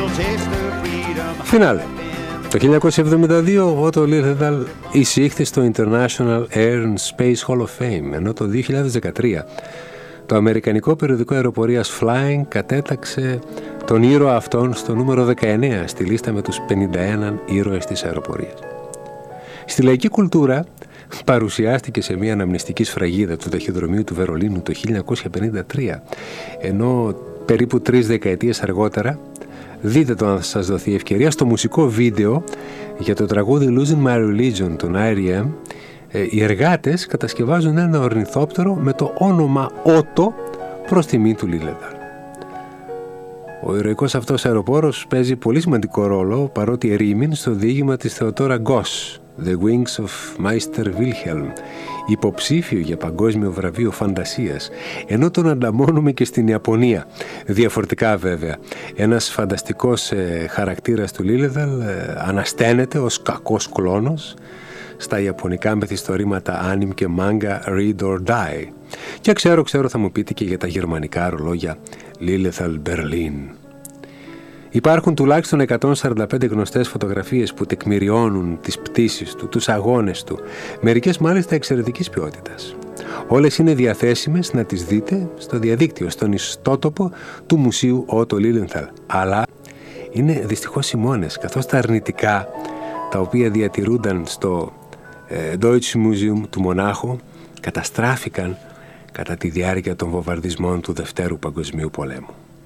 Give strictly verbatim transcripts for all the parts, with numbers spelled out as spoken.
Φινάλε. Το χίλια εννιακόσια εβδομήντα δύο ο Otto Lilienthal εισήχθη στο International Air and Space Hall of Fame, ενώ το δύο χιλιάδες δεκατρία το αμερικανικό περιοδικό αεροπορίας Flying κατέταξε τον ήρωα αυτόν στο νούμερο δεκαεννέα στη λίστα με τους πενήντα ένα ήρωες της αεροπορίας. Στη λαϊκή κουλτούρα παρουσιάστηκε σε μια αναμνηστική σφραγίδα του ταχυδρομείου του Βερολίνου το χίλια εννιακόσια πενήντα τρία, ενώ περίπου τρεις δεκαετίες αργότερα, δείτε το αν σας δοθεί ευκαιρία, στο μουσικό βίντεο για το τραγούδι Losing My Religion των άι αρ εμ, οι εργάτες κατασκευάζουν ένα ορνηθόπτερο με το όνομα Otto προς τιμή του Lilienthal. Ο ηρωικός αυτός αεροπόρος παίζει πολύ σημαντικό ρόλο, παρότι ερήμην, στο διήγημα της Θεοτόρα Γκος, The Wings of Meister Wilhelm, υποψήφιο για παγκόσμιο βραβείο φαντασίας, ενώ τον ανταμώνουμε και στην Ιαπωνία. Διαφορετικά βέβαια. Ένας φανταστικός ε, χαρακτήρας του Lilienthal ε, ανασταίνεται ως κακός κλόνος στα ιαπωνικά μυθιστορήματα anime και manga Read or Die. Και ξέρω, ξέρω θα μου πείτε και για τα γερμανικά ρολόγια Lilienthal Berlin. Υπάρχουν τουλάχιστον εκατόν σαράντα πέντε γνωστές φωτογραφίες που τεκμηριώνουν τις πτήσεις του, τους αγώνες του, μερικές μάλιστα εξαιρετικής ποιότητας. Όλες είναι διαθέσιμες να τις δείτε στο διαδίκτυο, στον ιστότοπο του Μουσείου Otto Lilienthal. Αλλά είναι δυστυχώς οι μόνες, καθώς τα αρνητικά, τα οποία διατηρούνταν στο ε, Deutsche Museum του Μονάχου, καταστράφηκαν κατά τη διάρκεια των βομβαρδισμών του Δευτέρου Παγκοσμίου Πολέμου.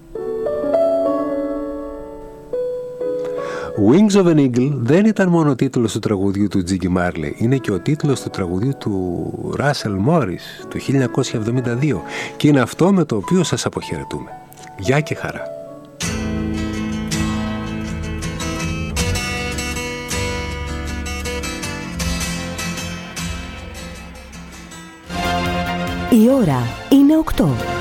Wings of an Eagle δεν ήταν μόνο ο τίτλος του τραγουδιού του Τζίγκι Μάρλεϊ, είναι και ο τίτλος του τραγουδιού του Ράσελ Μόρις του χίλια εννιακόσια εβδομήντα δύο και είναι αυτό με το οποίο σας αποχαιρετούμε. Γεια και χαρά. Η ώρα είναι οκτώ.